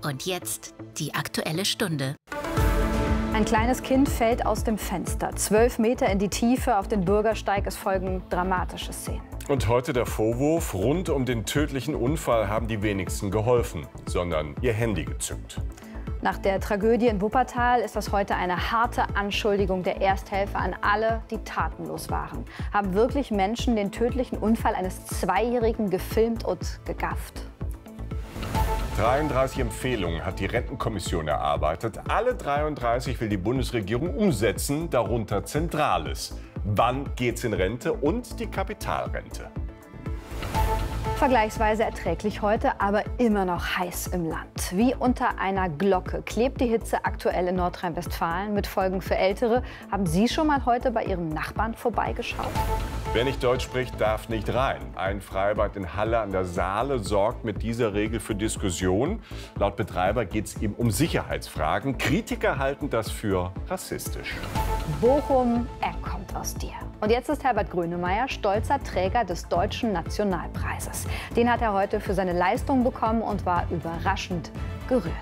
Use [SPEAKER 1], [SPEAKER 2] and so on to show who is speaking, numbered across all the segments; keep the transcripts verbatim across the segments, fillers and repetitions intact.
[SPEAKER 1] Und jetzt die Aktuelle Stunde.
[SPEAKER 2] Ein kleines Kind fällt aus dem Fenster. Zwölf Meter in die Tiefe auf den Bürgersteig. Es folgen dramatische Szenen.
[SPEAKER 3] Und heute der Vorwurf, rund um den tödlichen Unfall haben die wenigsten geholfen, sondern ihr Handy gezückt.
[SPEAKER 2] Nach der Tragödie in Wuppertal ist das heute eine harte Anschuldigung der Ersthelfer an alle, die tatenlos waren. Haben wirklich Menschen den tödlichen Unfall eines Zweijährigen gefilmt und gegafft?
[SPEAKER 3] dreiunddreißig Empfehlungen hat die Rentenkommission erarbeitet. Alle dreiunddreißig will die Bundesregierung umsetzen, darunter Zentrales. Wann geht's in Rente und die Kapitalrente?
[SPEAKER 2] Vergleichsweise erträglich heute, aber immer noch heiß im Land. Wie unter einer Glocke klebt die Hitze aktuell in Nordrhein-Westfalen mit Folgen für Ältere. Haben Sie schon mal heute bei Ihrem Nachbarn vorbeigeschaut?
[SPEAKER 3] Wer nicht Deutsch spricht, darf nicht rein. Ein Freibad in Halle an der Saale sorgt mit dieser Regel für Diskussion. Laut Betreiber geht es ihm um Sicherheitsfragen. Kritiker halten das für rassistisch.
[SPEAKER 2] Bochum, er kommt aus dir. Und jetzt ist Herbert Grönemeyer stolzer Träger des Deutschen Nationalpreises. Den hat er heute für seine Leistung bekommen und war überraschend gerührt.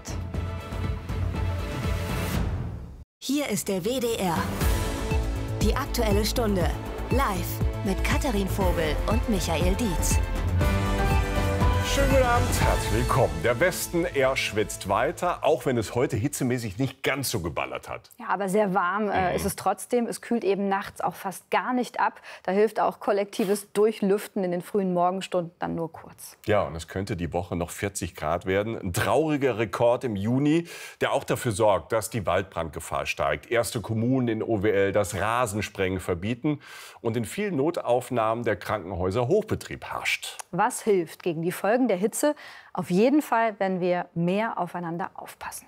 [SPEAKER 4] Hier ist der W D R. Die Aktuelle Stunde. Live mit Katharin Vogel und Michael Dietz.
[SPEAKER 3] Schönen guten Abend, herzlich willkommen. Der Westen, er schwitzt weiter, auch wenn es heute hitzemäßig nicht ganz so geballert hat.
[SPEAKER 2] Ja, aber sehr warm äh, ist es trotzdem. Es kühlt eben nachts auch fast gar nicht ab. Da hilft auch kollektives Durchlüften in den frühen Morgenstunden dann nur kurz.
[SPEAKER 3] Ja, und es könnte die Woche noch vierzig Grad werden. Ein trauriger Rekord im Juni, der auch dafür sorgt, dass die Waldbrandgefahr steigt. Erste Kommunen in O W L das Rasensprengen verbieten und in vielen Notaufnahmen der Krankenhäuser Hochbetrieb herrscht.
[SPEAKER 2] Was hilft gegen die Folgen der Hitze? Auf jeden Fall, wenn wir mehr aufeinander aufpassen.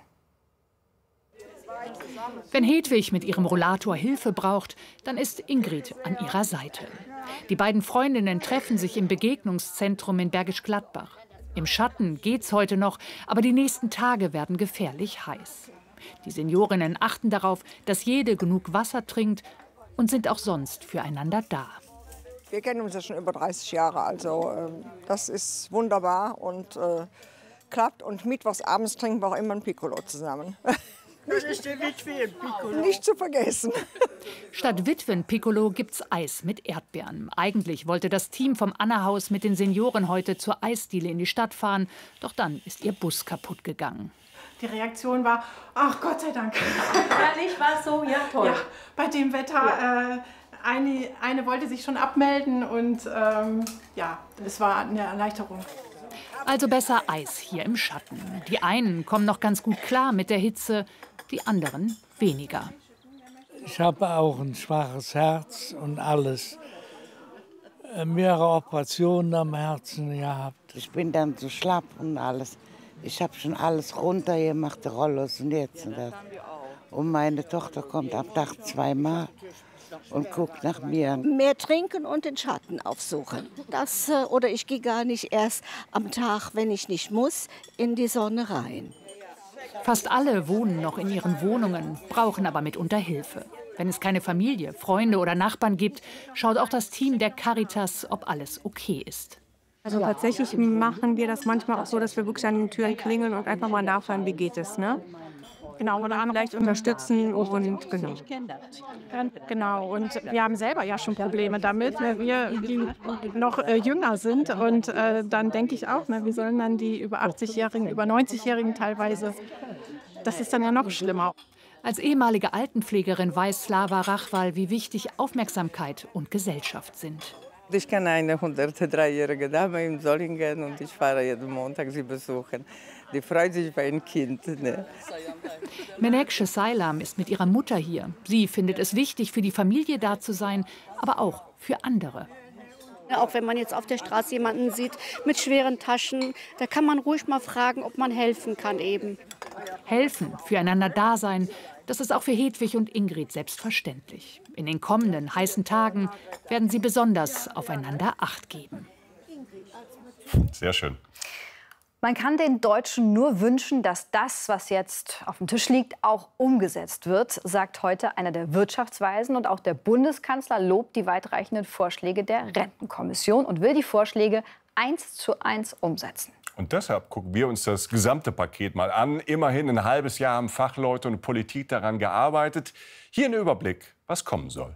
[SPEAKER 5] Wenn Hedwig mit ihrem Rollator Hilfe braucht, dann ist Ingrid an ihrer Seite. Die beiden Freundinnen treffen sich im Begegnungszentrum in Bergisch Gladbach. Im Schatten geht's heute noch, aber die nächsten Tage werden gefährlich heiß. Die Seniorinnen achten darauf, dass jede genug Wasser trinkt und sind auch sonst füreinander da.
[SPEAKER 6] Wir kennen uns ja schon über dreißig Jahre, also äh, das ist wunderbar und äh, klappt. Und mittwochs abends trinken wir auch immer ein Piccolo zusammen.
[SPEAKER 7] Das ist der Witwen-Piccolo.
[SPEAKER 6] Nicht zu vergessen.
[SPEAKER 5] Statt Witwen-Piccolo gibt's Eis mit Erdbeeren. Eigentlich wollte das Team vom Anna-Haus mit den Senioren heute zur Eisdiele in die Stadt fahren. Doch dann ist ihr Bus kaputt gegangen.
[SPEAKER 7] Die Reaktion war, ach Gott sei Dank.
[SPEAKER 8] Ehrlich, war es so? Ja, toll.
[SPEAKER 7] Ja, bei dem Wetter, ja. äh, eine, eine wollte sich schon abmelden und ähm, ja, es war eine Erleichterung.
[SPEAKER 5] Also besser Eis hier im Schatten. Die einen kommen noch ganz gut klar mit der Hitze, die anderen weniger.
[SPEAKER 9] Ich habe auch ein schwaches Herz und alles. Mehrere Operationen am Herzen gehabt.
[SPEAKER 10] Ich bin dann so schlapp und alles. Ich habe schon alles runtergemacht, die Rollos und jetzt und das. Und meine Tochter kommt am Tag zweimal und guckt nach mir.
[SPEAKER 11] Mehr trinken und den Schatten aufsuchen. Das, oder ich gehe gar nicht erst am Tag, wenn ich nicht muss, in die Sonne rein.
[SPEAKER 5] Fast alle wohnen noch in ihren Wohnungen, brauchen aber mitunter Hilfe. Wenn es keine Familie, Freunde oder Nachbarn gibt, schaut auch das Team der Caritas, ob alles okay ist.
[SPEAKER 12] Also tatsächlich machen wir das manchmal auch so, dass wir wirklich an den Türen klingeln und einfach mal nachfragen, wie geht es, ne? Genau, oder vielleicht unterstützen und genau. Genau, und wir haben selber ja schon Probleme damit, ne, wir die noch äh, jünger sind und äh, dann denke ich auch, ne, wir sollen dann die über achtzig-Jährigen, über neunzig-Jährigen teilweise, das ist dann ja noch schlimmer.
[SPEAKER 5] Als ehemalige Altenpflegerin weiß Slava Rachwal, wie wichtig Aufmerksamkeit und Gesellschaft sind.
[SPEAKER 13] Ich kenne eine hundertdreijährige Dame in Solingen und ich fahre jeden Montag sie besuchen. Die freut sich bei ein Kind. Ne?
[SPEAKER 5] Menekşe Saylam ist mit ihrer Mutter hier. Sie findet es wichtig, für die Familie da zu sein, aber auch für andere.
[SPEAKER 14] Auch wenn man jetzt auf der Straße jemanden sieht mit schweren Taschen, da kann man ruhig mal fragen, ob man helfen kann eben.
[SPEAKER 5] Helfen, füreinander da sein, das ist auch für Hedwig und Ingrid selbstverständlich. In den kommenden heißen Tagen werden sie besonders aufeinander Acht geben.
[SPEAKER 3] Sehr schön.
[SPEAKER 2] Man kann den Deutschen nur wünschen, dass das, was jetzt auf dem Tisch liegt, auch umgesetzt wird, sagt heute einer der Wirtschaftsweisen. Und auch der Bundeskanzler lobt die weitreichenden Vorschläge der Rentenkommission und will die Vorschläge eins zu eins umsetzen.
[SPEAKER 3] Und deshalb gucken wir uns das gesamte Paket mal an. Immerhin ein halbes Jahr haben Fachleute und Politik daran gearbeitet. Hier ein Überblick, was kommen soll.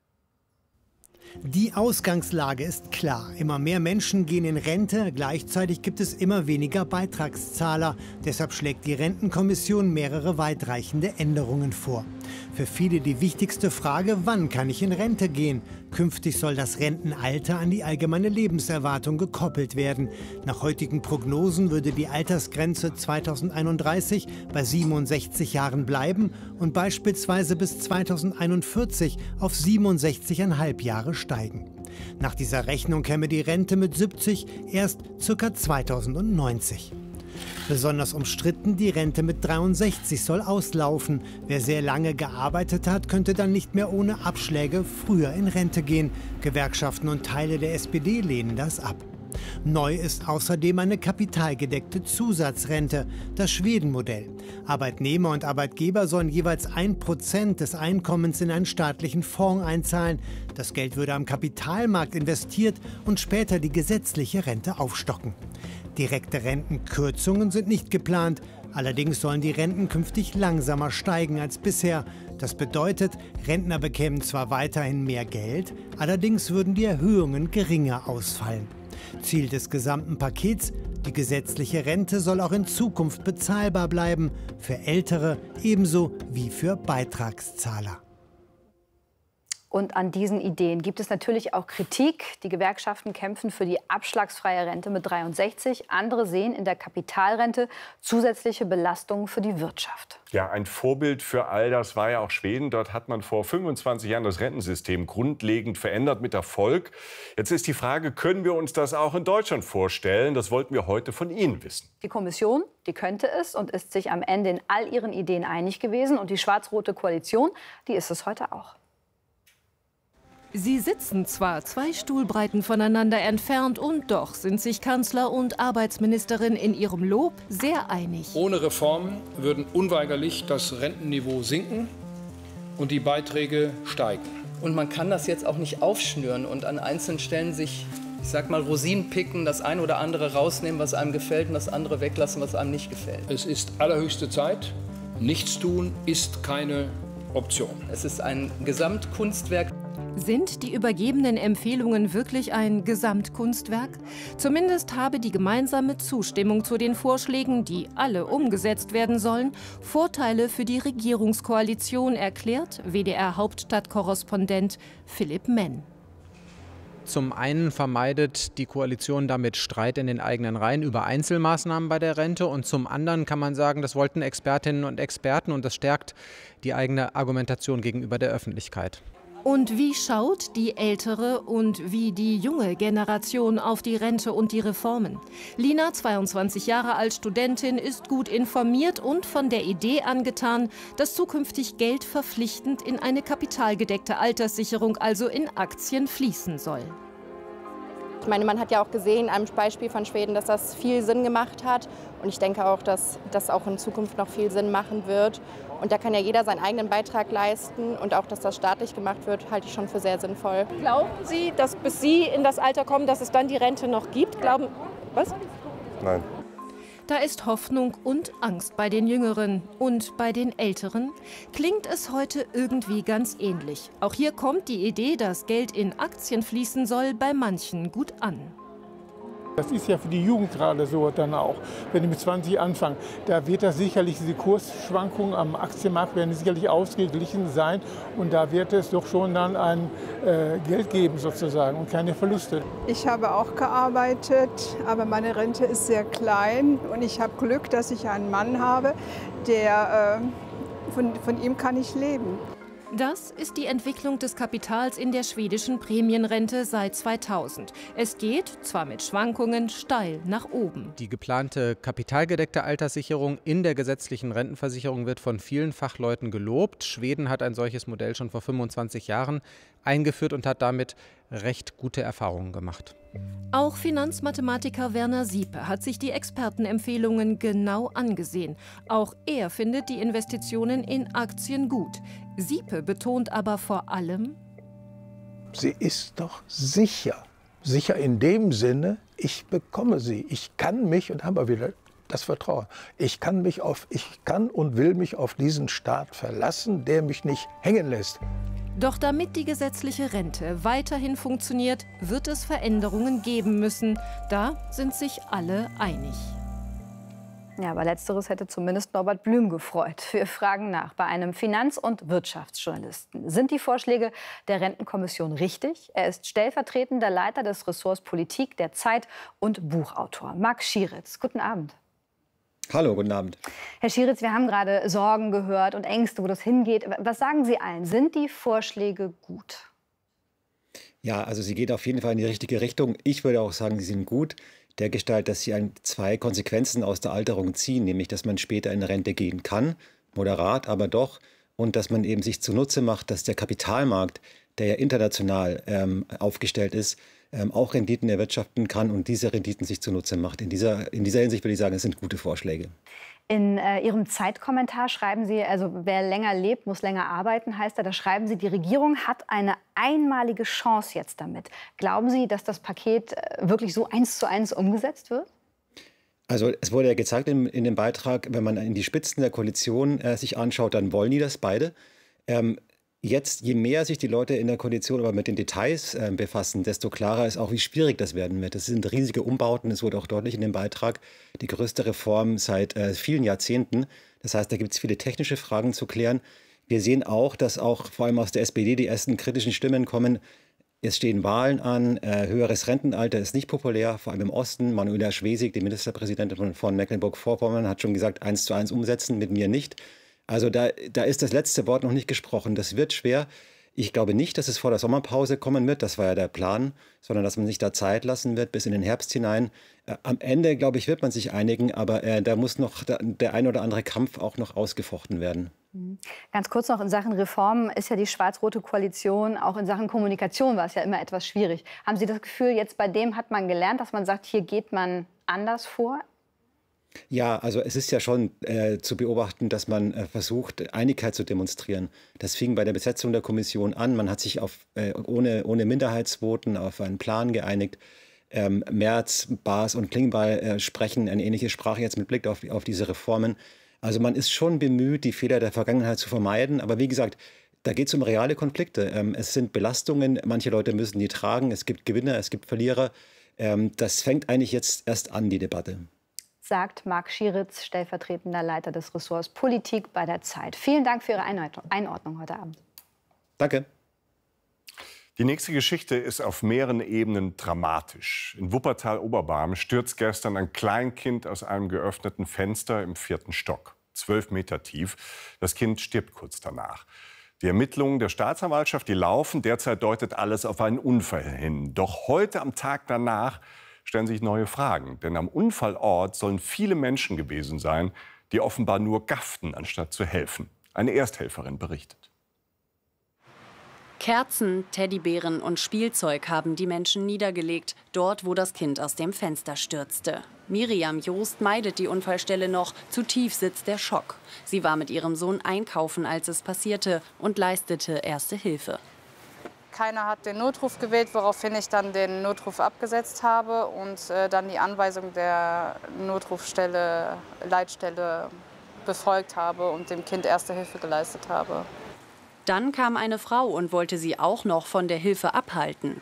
[SPEAKER 15] Die Ausgangslage ist klar. Immer mehr Menschen gehen in Rente. Gleichzeitig gibt es immer weniger Beitragszahler. Deshalb schlägt die Rentenkommission mehrere weitreichende Änderungen vor. Für viele die wichtigste Frage, wann kann ich in Rente gehen? Künftig soll das Rentenalter an die allgemeine Lebenserwartung gekoppelt werden. Nach heutigen Prognosen würde die Altersgrenze zweitausendeinunddreißig bei siebenundsechzig Jahren bleiben und beispielsweise bis zweitausendeinundvierzig auf siebenundsechzig Komma fünf Jahre steigen. Nach dieser Rechnung käme die Rente mit siebzig erst ca. zweitausendneunzig. Besonders umstritten, die Rente mit dreiundsechzig soll auslaufen. Wer sehr lange gearbeitet hat, könnte dann nicht mehr ohne Abschläge früher in Rente gehen. Gewerkschaften und Teile der S P D lehnen das ab. Neu ist außerdem eine kapitalgedeckte Zusatzrente, das Schweden-Modell. Arbeitnehmer und Arbeitgeber sollen jeweils ein Prozent des Einkommens in einen staatlichen Fonds einzahlen. Das Geld würde am Kapitalmarkt investiert und später die gesetzliche Rente aufstocken. Direkte Rentenkürzungen sind nicht geplant. Allerdings sollen die Renten künftig langsamer steigen als bisher. Das bedeutet, Rentner bekämen zwar weiterhin mehr Geld, allerdings würden die Erhöhungen geringer ausfallen. Ziel des gesamten Pakets: die gesetzliche Rente soll auch in Zukunft bezahlbar bleiben, für Ältere ebenso wie für Beitragszahler.
[SPEAKER 2] Und an diesen Ideen gibt es natürlich auch Kritik. Die Gewerkschaften kämpfen für die abschlagsfreie Rente mit dreiundsechzig. Andere sehen in der Kapitalrente zusätzliche Belastungen für die Wirtschaft.
[SPEAKER 3] Ja, ein Vorbild für all das war ja auch Schweden. Dort hat man vor fünfundzwanzig Jahren das Rentensystem grundlegend verändert mit Erfolg. Jetzt ist die Frage, können wir uns das auch in Deutschland vorstellen? Das wollten wir heute von Ihnen wissen.
[SPEAKER 2] Die Kommission, die könnte es und ist sich am Ende in all ihren Ideen einig gewesen. Und die schwarz-rote Koalition, die ist es heute auch.
[SPEAKER 16] Sie sitzen zwar zwei Stuhlbreiten voneinander entfernt und doch sind sich Kanzler und Arbeitsministerin in ihrem Lob sehr einig.
[SPEAKER 17] Ohne Reformen würden unweigerlich das Rentenniveau sinken und die Beiträge steigen.
[SPEAKER 18] Und man kann das jetzt auch nicht aufschnüren und an einzelnen Stellen sich, ich sag mal, Rosinen picken, das eine oder andere rausnehmen, was einem gefällt, und das andere weglassen, was einem nicht gefällt.
[SPEAKER 17] Es ist allerhöchste Zeit. Nichtstun ist keine Option.
[SPEAKER 18] Es ist ein Gesamtkunstwerk.
[SPEAKER 16] Sind die übergebenen Empfehlungen wirklich ein Gesamtkunstwerk? Zumindest habe die gemeinsame Zustimmung zu den Vorschlägen, die alle umgesetzt werden sollen, Vorteile für die Regierungskoalition, erklärt W D R-Hauptstadtkorrespondent Philipp Menn.
[SPEAKER 19] Zum einen vermeidet die Koalition damit Streit in den eigenen Reihen über Einzelmaßnahmen bei der Rente. Und zum anderen kann man sagen, das wollten Expertinnen und Experten und das stärkt die eigene Argumentation gegenüber der Öffentlichkeit.
[SPEAKER 16] Und wie schaut die ältere und wie die junge Generation auf die Rente und die Reformen? Lina, zweiundzwanzig Jahre alt, Studentin, ist gut informiert und von der Idee angetan, dass zukünftig Geld verpflichtend in eine kapitalgedeckte Alterssicherung, also in Aktien, fließen soll.
[SPEAKER 20] Ich meine, man hat ja auch gesehen am Beispiel von Schweden, dass das viel Sinn gemacht hat. Und ich denke auch, dass das auch in Zukunft noch viel Sinn machen wird. Und da kann ja jeder seinen eigenen Beitrag leisten. Und auch, dass das staatlich gemacht wird, halte ich schon für sehr sinnvoll.
[SPEAKER 8] Glauben Sie, dass bis Sie in das Alter kommen, dass es dann die Rente noch gibt? Glauben, was?
[SPEAKER 21] Nein.
[SPEAKER 16] Da ist Hoffnung und Angst bei den Jüngeren. Und bei den Älteren klingt es heute irgendwie ganz ähnlich. Auch hier kommt die Idee, dass Geld in Aktien fließen soll, bei manchen gut an.
[SPEAKER 22] Das ist ja für die Jugend gerade so dann auch, wenn die mit zwanzig anfangen. Da wird das sicherlich, diese Kursschwankungen am Aktienmarkt werden sicherlich ausgeglichen sein. Und da wird es doch schon dann ein äh, Geld geben sozusagen und keine Verluste.
[SPEAKER 6] Ich habe auch gearbeitet, aber meine Rente ist sehr klein. Und ich habe Glück, dass ich einen Mann habe, der, äh, von, von ihm kann ich leben.
[SPEAKER 16] Das ist die Entwicklung des Kapitals in der schwedischen Prämienrente seit zweitausend. Es geht, zwar mit Schwankungen, steil nach oben.
[SPEAKER 19] Die geplante kapitalgedeckte Alterssicherung in der gesetzlichen Rentenversicherung wird von vielen Fachleuten gelobt. Schweden hat ein solches Modell schon vor fünfundzwanzig Jahren eingeführt und hat damit recht gute Erfahrungen gemacht.
[SPEAKER 16] Auch Finanzmathematiker Werner Siepe hat sich die Expertenempfehlungen genau angesehen. Auch er findet die Investitionen in Aktien gut. Siepe betont aber vor allem:
[SPEAKER 23] Sie ist doch sicher. Sicher in dem Sinne,
[SPEAKER 1] ich bekomme sie. Ich kann mich, und haben wir wieder das Vertrauen, ich kann, mich auf, ich kann und will mich auf diesen Staat verlassen, der mich nicht hängen lässt.
[SPEAKER 16] Doch damit die gesetzliche Rente weiterhin funktioniert, wird es Veränderungen geben müssen. Da sind sich alle einig.
[SPEAKER 2] Ja, aber Letzteres hätte zumindest Norbert Blüm gefreut. Wir fragen nach bei einem Finanz- und Wirtschaftsjournalisten. Sind die Vorschläge der Rentenkommission richtig? Er ist stellvertretender Leiter des Ressorts Politik der Zeit und Buchautor. Marc Schieritz, guten Abend.
[SPEAKER 21] Hallo, guten Abend.
[SPEAKER 2] Herr Schieritz, wir haben gerade Sorgen gehört und Ängste, wo das hingeht. Was sagen Sie allen? Sind die Vorschläge gut?
[SPEAKER 21] Ja, also sie geht auf jeden Fall in die richtige Richtung. Ich würde auch sagen, sie sind gut. Dergestalt, dass sie ein, zwei Konsequenzen aus der Alterung ziehen, nämlich dass man später in Rente gehen kann, moderat, aber doch, und dass man eben sich zunutze macht, dass der Kapitalmarkt, der ja international ähm, aufgestellt ist, ähm, auch Renditen erwirtschaften kann und diese Renditen sich zunutze macht. In dieser, in dieser Hinsicht würde ich sagen, es sind gute Vorschläge.
[SPEAKER 2] In äh, Ihrem Zeitkommentar schreiben Sie, also wer länger lebt, muss länger arbeiten, heißt da, da schreiben Sie, die Regierung hat eine einmalige Chance jetzt damit. Glauben Sie, dass das Paket äh, wirklich so eins zu eins umgesetzt wird?
[SPEAKER 21] Also es wurde ja gezeigt in, in dem Beitrag, wenn man in die Spitzen der Koalition äh, sich anschaut, dann wollen die das beide. Ähm, Jetzt, je mehr sich die Leute in der Koalition aber mit den Details äh, befassen, desto klarer ist auch, wie schwierig das werden wird. Das sind riesige Umbauten, das wurde auch deutlich in dem Beitrag, die größte Reform seit äh, vielen Jahrzehnten. Das heißt, da gibt es viele technische Fragen zu klären. Wir sehen auch, dass auch vor allem aus der S P D die ersten kritischen Stimmen kommen. Es stehen Wahlen an, äh, höheres Rentenalter ist nicht populär, vor allem im Osten. Manuela Schwesig, die Ministerpräsidentin von, von Mecklenburg-Vorpommern, hat schon gesagt, eins zu eins umsetzen, mit mir nicht. Also da, da ist das letzte Wort noch nicht gesprochen. Das wird schwer. Ich glaube nicht, dass es vor der Sommerpause kommen wird. Das war ja der Plan, sondern dass man sich da Zeit lassen wird bis in den Herbst hinein. Äh, am Ende, glaube ich, wird man sich einigen. Aber äh, da muss noch der, der ein oder andere Kampf auch noch ausgefochten werden.
[SPEAKER 2] Ganz kurz noch in Sachen Reformen ist ja die schwarz-rote Koalition, auch in Sachen Kommunikation war es ja immer etwas schwierig. Haben Sie das Gefühl, jetzt bei dem hat man gelernt, dass man sagt, hier geht man anders vor?
[SPEAKER 21] Ja, also es ist ja schon äh, zu beobachten, dass man äh, versucht, Einigkeit zu demonstrieren. Das fing bei der Besetzung der Kommission an. Man hat sich auf, äh, ohne, ohne Minderheitsvoten auf einen Plan geeinigt. Ähm, Merz, Baas und Klingbeil äh, sprechen eine ähnliche Sprache jetzt mit Blick auf, auf diese Reformen. Also man ist schon bemüht, die Fehler der Vergangenheit zu vermeiden. Aber wie gesagt, da geht es um reale Konflikte. Ähm, es sind Belastungen, manche Leute müssen die tragen. Es gibt Gewinner, es gibt Verlierer. Ähm, das fängt eigentlich jetzt erst an, die Debatte.
[SPEAKER 2] Sagt Marc Schieritz, stellvertretender Leiter des Ressorts Politik bei der Zeit. Vielen Dank für Ihre Einordnung heute Abend.
[SPEAKER 21] Danke.
[SPEAKER 3] Die nächste Geschichte ist auf mehreren Ebenen dramatisch. In Wuppertal-Oberbarm stürzt gestern ein Kleinkind aus einem geöffneten Fenster im vierten Stock. Zwölf Meter tief. Das Kind stirbt kurz danach. Die Ermittlungen der Staatsanwaltschaft, die laufen. Derzeit deutet alles auf einen Unfall hin. Doch heute am Tag danach stellen sich neue Fragen. Denn am Unfallort sollen viele Menschen gewesen sein, die offenbar nur gafften, anstatt zu helfen. Eine Ersthelferin berichtet.
[SPEAKER 23] Kerzen, Teddybären und Spielzeug haben die Menschen niedergelegt, dort, wo das Kind aus dem Fenster stürzte. Miriam Joost meidet die Unfallstelle noch. Zu tief sitzt der Schock. Sie war mit ihrem Sohn einkaufen, als es passierte, und leistete erste Hilfe.
[SPEAKER 24] Keiner hat den Notruf gewählt, woraufhin ich dann den Notruf abgesetzt habe und äh, dann die Anweisung der Notrufstelle, Leitstelle befolgt habe und dem Kind erste Hilfe geleistet habe.
[SPEAKER 23] Dann kam eine Frau und wollte sie auch noch von der Hilfe abhalten.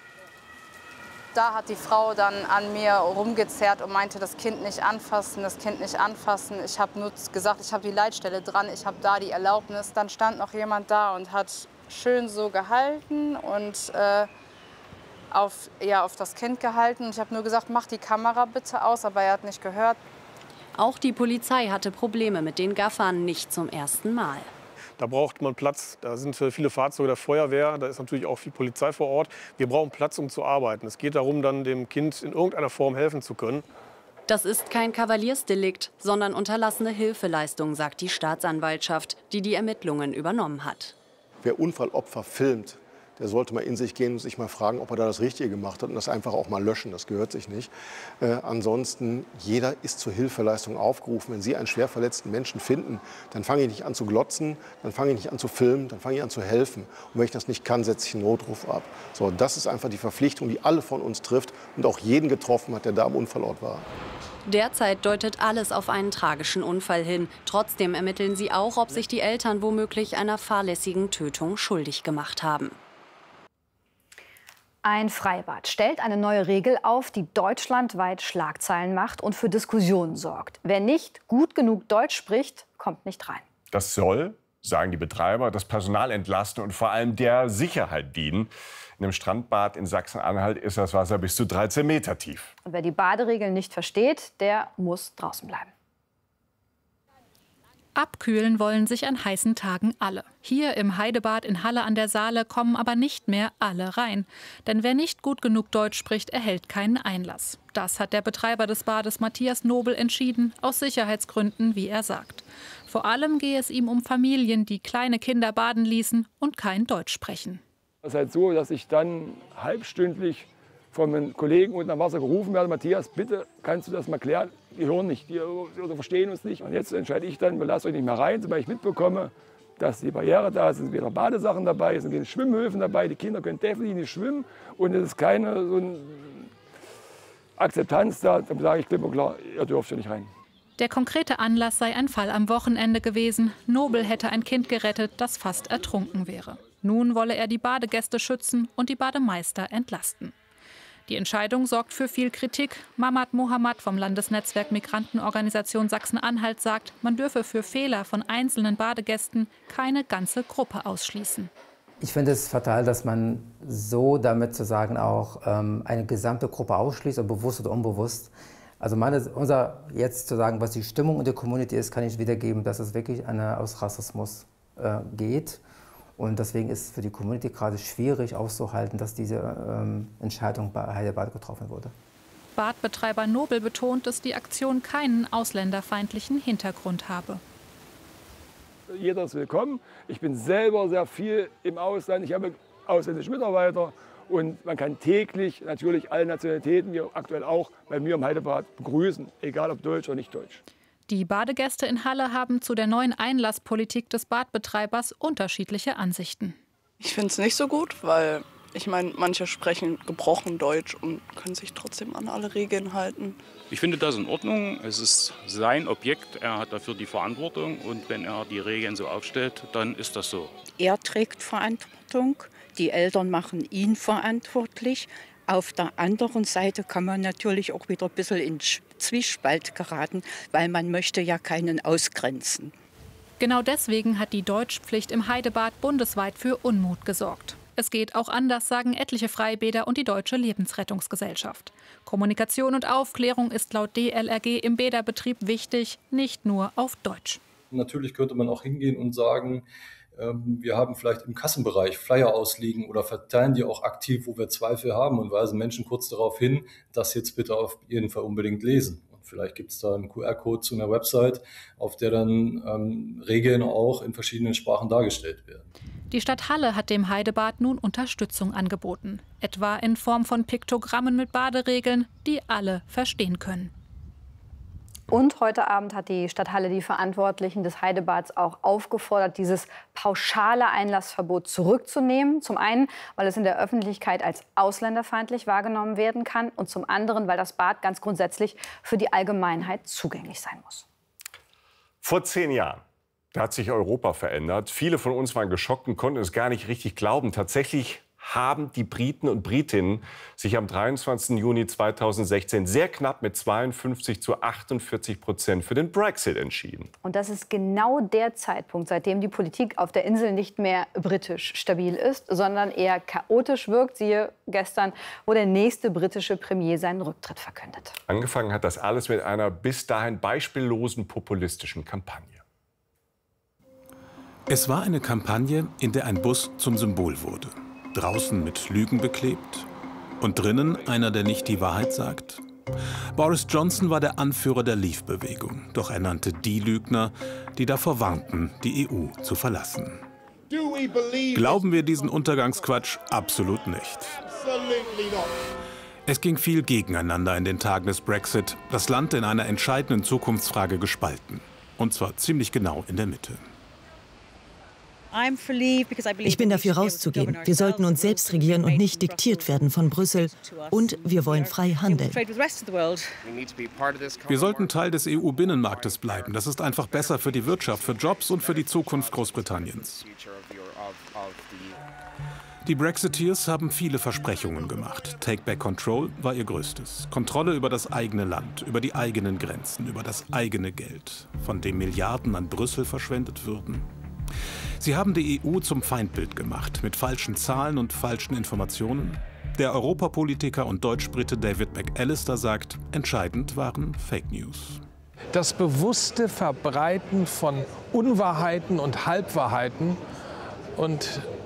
[SPEAKER 24] Da hat die Frau dann an mir rumgezerrt und meinte, das Kind nicht anfassen, das Kind nicht anfassen. Ich habe nur gesagt, ich habe die Leitstelle dran, ich habe da die Erlaubnis. Dann stand noch jemand da und hat schön so gehalten und äh, auf, ja, auf das Kind gehalten. Ich habe nur gesagt, mach die Kamera bitte aus, aber er hat nicht gehört.
[SPEAKER 23] Auch die Polizei hatte Probleme mit den Gaffern, nicht zum ersten Mal.
[SPEAKER 25] Da braucht man Platz, da sind viele Fahrzeuge der Feuerwehr, da ist natürlich auch viel Polizei vor Ort. Wir brauchen Platz, um zu arbeiten. Es geht darum, dann dem Kind in irgendeiner Form helfen zu können.
[SPEAKER 23] Das ist kein Kavaliersdelikt, sondern unterlassene Hilfeleistung, sagt die Staatsanwaltschaft, die die Ermittlungen übernommen hat.
[SPEAKER 26] Wer Unfallopfer filmt,
[SPEAKER 4] der sollte mal in sich gehen und sich mal fragen, ob er da das Richtige gemacht hat und das einfach auch mal löschen. Das gehört sich nicht. Äh, ansonsten, jeder ist zur Hilfeleistung aufgerufen. Wenn Sie einen schwer verletzten Menschen finden, dann fange ich nicht an zu glotzen, dann fange ich nicht an zu filmen, dann fange ich an zu helfen. Und wenn ich das nicht kann, setze ich einen Notruf ab. So, das ist einfach die Verpflichtung, die alle von uns trifft und auch jeden getroffen hat, der da am Unfallort war.
[SPEAKER 23] Derzeit deutet alles auf einen tragischen Unfall hin. Trotzdem ermitteln sie auch, ob sich die Eltern womöglich einer fahrlässigen Tötung schuldig gemacht haben.
[SPEAKER 2] Ein Freibad stellt eine neue Regel auf, die deutschlandweit Schlagzeilen macht und für Diskussionen sorgt. Wer nicht gut genug Deutsch spricht, kommt nicht rein.
[SPEAKER 3] Das soll, sagen die Betreiber, das Personal entlasten und vor allem der Sicherheit dienen. In einem Strandbad in Sachsen-Anhalt ist das Wasser bis zu dreizehn Meter tief.
[SPEAKER 2] Und wer die Baderegeln nicht versteht, der muss draußen bleiben.
[SPEAKER 5] Abkühlen wollen sich an heißen Tagen alle. Hier im Heidebad in Halle an der Saale kommen aber nicht mehr alle rein. Denn wer nicht gut genug Deutsch spricht, erhält keinen Einlass. Das hat der Betreiber des Bades Matthias Nobel entschieden, aus Sicherheitsgründen, wie er sagt. Vor allem gehe es ihm um Familien, die kleine Kinder baden ließen und kein Deutsch sprechen.
[SPEAKER 7] Es ist halt so, dass ich dann halbstündlich von meinen Kollegen unten am Wasser gerufen werde, Matthias, bitte kannst du das mal klären? Die hören nicht, die oder verstehen uns nicht. Und jetzt entscheide ich dann, wir lassen euch nicht mehr rein, sobald ich mitbekomme, dass die Barriere da ist, sind wieder Badesachen dabei, es sind wieder Schwimmhöfen dabei, die Kinder können definitiv nicht schwimmen und es ist keine so eine Akzeptanz da, dann sage ich klipp und klar, ihr dürft ja nicht rein.
[SPEAKER 5] Der konkrete Anlass sei ein Fall am Wochenende gewesen. Nobel hätte ein Kind gerettet, das fast ertrunken wäre. Nun wolle er die Badegäste schützen und die Bademeister entlasten. Die Entscheidung sorgt für viel Kritik. Mamad Mohamad vom Landesnetzwerk Migrantenorganisation Sachsen-Anhalt sagt, man dürfe für Fehler von einzelnen Badegästen keine ganze Gruppe ausschließen.
[SPEAKER 9] Ich finde es fatal, dass man so damit sozusagen auch ähm, eine gesamte Gruppe ausschließt, ob bewusst oder unbewusst. Also meine, unser jetzt zu sagen, was die Stimmung in der Community ist, kann ich wiedergeben, dass es wirklich eine, aus Rassismus äh, geht. Und deswegen ist es für die Community gerade schwierig auszuhalten, dass diese ähm, Entscheidung bei Heidebad getroffen wurde.
[SPEAKER 5] Badbetreiber Nobel betont, dass die Aktion keinen ausländerfeindlichen Hintergrund habe.
[SPEAKER 7] Jeder ist willkommen. Ich bin selber sehr viel im Ausland. Ich habe ausländische Mitarbeiter. Und man kann täglich natürlich alle Nationalitäten, wie aktuell auch bei mir im Heidebad, begrüßen, egal ob deutsch oder nicht deutsch.
[SPEAKER 5] Die Badegäste in Halle haben zu der neuen Einlasspolitik des Badbetreibers unterschiedliche Ansichten.
[SPEAKER 10] Ich finde es nicht so gut, weil ich meine, manche sprechen gebrochen Deutsch und können sich trotzdem an alle Regeln halten.
[SPEAKER 11] Ich finde das in Ordnung. Es ist sein Objekt, er hat dafür die Verantwortung. Und wenn er die Regeln so aufstellt, dann ist das so.
[SPEAKER 26] Er trägt Verantwortung, die Eltern machen ihn verantwortlich. Auf der anderen Seite kann man natürlich auch wieder ein bisschen in Zwiespalt geraten, weil man möchte ja keinen ausgrenzen.
[SPEAKER 5] Genau deswegen hat die Deutschpflicht im Heidebad bundesweit für Unmut gesorgt. Es geht auch anders, sagen etliche Freibäder und die Deutsche Lebensrettungsgesellschaft. Kommunikation und Aufklärung ist laut D L R G im Bäderbetrieb wichtig, nicht nur auf Deutsch.
[SPEAKER 27] Natürlich könnte man auch hingehen und sagen, wir haben vielleicht im Kassenbereich Flyer ausliegen oder verteilen die auch aktiv, wo wir Zweifel haben und weisen Menschen kurz darauf hin, das jetzt bitte auf jeden Fall unbedingt lesen. Und vielleicht gibt es da einen Q R-Code zu einer Website, auf der dann ähm, Regeln auch in verschiedenen Sprachen dargestellt werden.
[SPEAKER 5] Die Stadt Halle hat dem Heidebad nun Unterstützung angeboten, etwa in Form von Piktogrammen mit Baderegeln, die alle verstehen können.
[SPEAKER 2] Und heute Abend hat die Stadt Halle die Verantwortlichen des Heidebads auch aufgefordert, dieses pauschale Einlassverbot zurückzunehmen. Zum einen, weil es in der Öffentlichkeit als ausländerfeindlich wahrgenommen werden kann und zum anderen, weil das Bad ganz grundsätzlich für die Allgemeinheit zugänglich sein muss.
[SPEAKER 3] Vor zehn Jahren, da hat sich Europa verändert. Viele von uns waren geschockt und konnten es gar nicht richtig glauben. Tatsächlich haben die Briten und Britinnen sich am dreiundzwanzigsten Juni zweitausendsechzehn sehr knapp mit zweiundfünfzig zu achtundvierzig Prozent für den Brexit entschieden.
[SPEAKER 2] Und das ist genau der Zeitpunkt, seitdem die Politik auf der Insel nicht mehr britisch stabil ist, sondern eher chaotisch wirkt. Siehe gestern, wo der nächste britische Premier seinen Rücktritt verkündet.
[SPEAKER 3] Angefangen hat das alles mit einer bis dahin beispiellosen populistischen Kampagne.
[SPEAKER 28] Es war eine Kampagne, in der ein Bus zum Symbol wurde. Draußen mit Lügen beklebt und drinnen einer, der nicht die Wahrheit sagt. Boris Johnson war der Anführer der Leave-Bewegung, doch er nannte die Lügner, die davor warnten, die E U zu verlassen. Glauben wir diesen Untergangsquatsch? Absolut nicht. Es ging viel gegeneinander in den Tagen des Brexit, das Land in einer entscheidenden Zukunftsfrage gespalten. Und zwar ziemlich genau in der Mitte.
[SPEAKER 8] Ich bin dafür rauszugehen. Wir sollten uns selbst regieren und nicht diktiert werden von Brüssel. Und wir wollen frei handeln.
[SPEAKER 28] Wir sollten Teil des E U-Binnenmarktes bleiben. Das ist einfach besser für die Wirtschaft, für Jobs und für die Zukunft Großbritanniens. Die Brexiteers haben viele Versprechungen gemacht. Take Back Control war ihr größtes. Kontrolle über das eigene Land, über die eigenen Grenzen, über das eigene Geld, von dem Milliarden an Brüssel verschwendet würden. Sie haben die E U zum Feindbild gemacht, mit falschen Zahlen und falschen Informationen. Der Europapolitiker und Deutsch-Brite David McAllister sagt, entscheidend waren Fake News.
[SPEAKER 12] Das bewusste Verbreiten von Unwahrheiten und Halbwahrheiten und